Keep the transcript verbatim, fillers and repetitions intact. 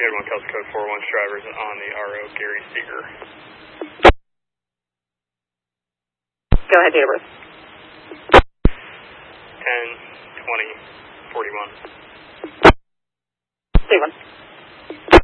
United one Kelsey Code four one drivers on the R O Gary Seeger. Go ahead, date of birth. ten twenty forty-one. Cleveland.